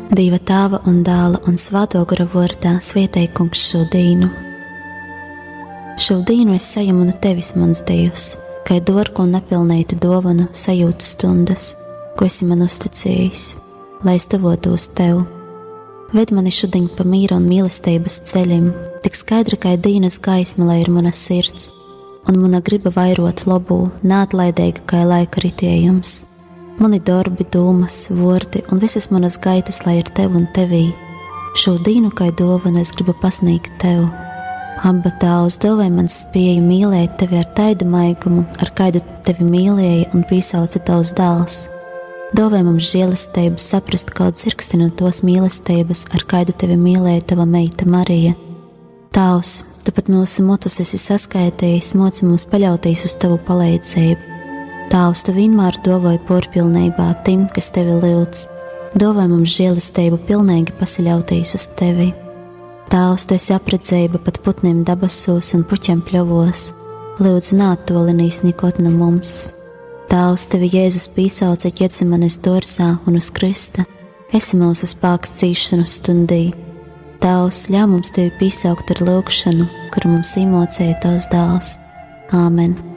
Dieva Tēva un Dēla un Svētā gara vārdā svētī Kungs šo dienu. Šo dienu es saņemu no tevis, mans Dievs, kā dārgu un nepilnītu dāvanu sajūtu stundas, ko esi man uzticējis, lai es tuvotos tev. Ved mani šodien pa mīra un mīlestības ceļiem, tik skaidra kā dienas gaisma, lai ir mana sirds, un mana griba vairot labu, neatlaidīga kā laika ritējums. Mani darbi, domas, vārdi un visas manas gaitas, lai ir tev un tevī. Šo dienu kā dāvanu es gribu pasniegt tev. Abba Tēvs, dāvāj man spēju mīlēt tevi ar taidu maigumu, ar kādu tevi mīlēja un piesauca tavs dēls. Dāvāj mums žēlastību saprast kaut dzirksti no tos mīlestības, ar kādu tevi mīlēja tava meita Marija. Tavs, tu pat mūsu motus esi saskaitījis, moci mums paļauties uz tavu palīdzību. Tavs, tu vienmēr dāvāj porpilnībā tim, kas tevi lūdz. Dāvāj mums žēlastību pilnīgi pasaļauties uz tevi. Tavs, tu esi apredzēba pat putniem dabasos un puķiem pļovos. Lūdzu, neattolinīs nekot no mums. Tēvs, tevi Jēzus piesauca Ģetsemanes dārzā un uz krista, esi mūsu spēks cīšanu stundī. Tēvs, ļauj mums tevi piesaukt ar lūgšanu, kuru mums iemācīja tavs dēls. Āmen.